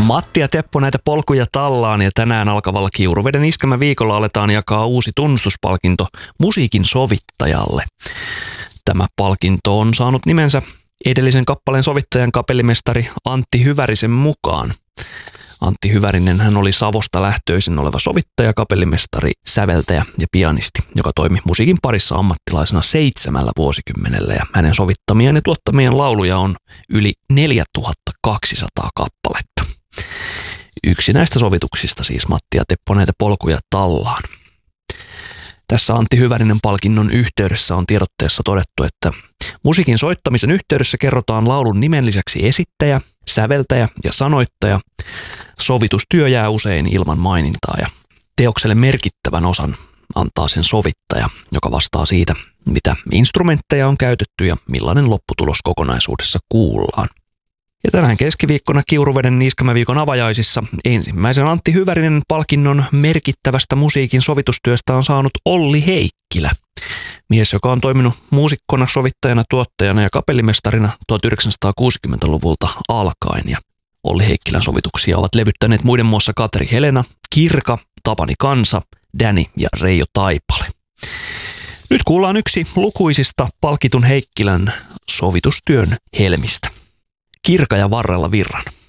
Matti ja Teppo näitä polkuja tallaan ja tänään alkavalla Kiuruveden iskelmäviikolla aletaan jakaa uusi tunnustuspalkinto musiikin sovittajalle. Tämä palkinto on saanut nimensä edellisen kappaleen sovittajan kapellimestari Antti Hyvärisen mukaan. Antti Hyvärinen hän oli Savosta lähtöisin oleva sovittaja, kapellimestari, säveltäjä ja pianisti, joka toimi musiikin parissa ammattilaisena 7 vuosikymmenellä ja hänen sovittamien ja tuottamien lauluja on yli 4200 kappaletta. Yksi näistä sovituksista siis Matti ja Teppo näitä polkuja tallaan. Tässä Antti Hyvärinen palkinnon yhteydessä on tiedotteessa todettu, että musiikin soittamisen yhteydessä kerrotaan laulun nimen lisäksi esittäjä, säveltäjä ja sanoittaja. Sovitustyö jää usein ilman mainintaa ja teokselle merkittävän osan antaa sen sovittaja, joka vastaa siitä, mitä instrumentteja on käytetty ja millainen lopputulos kokonaisuudessa kuullaan. Ja tänään keskiviikkona Kiuruveden iskelmäviikon avajaisissa ensimmäisen Antti Hyvärinen palkinnon merkittävästä musiikin sovitustyöstä on saanut Olli Heikkilä. Mies, joka on toiminut muusikkona, sovittajana, tuottajana ja kapellimestarina 1960-luvulta alkaen. Ja Olli Heikkilän sovituksia ovat levyttäneet muiden muassa Katri Helena, Kirka, Tapani Kansa, Danny ja Reijo Taipale. Nyt kuullaan yksi lukuisista palkitun Heikkilän sovitustyön helmistä. Kirka ja Varrella virran.